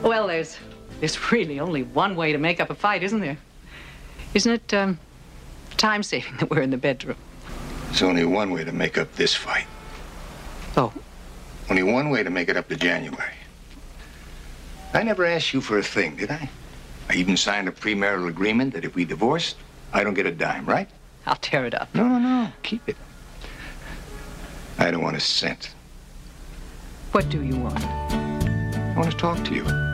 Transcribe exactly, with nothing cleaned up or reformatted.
Well, there's, there's really only one way to make up a fight, isn't there? Isn't it, um, time-saving that we're in the bedroom? There's only one way to make up this fight. Oh. Only one way to make it up to January. I never asked you for a thing, did I? I even signed a premarital agreement that if we divorced, I don't get a dime, right? I'll tear it up. No, no, no. Keep it. I don't want a cent. What do you want? I want to talk to you.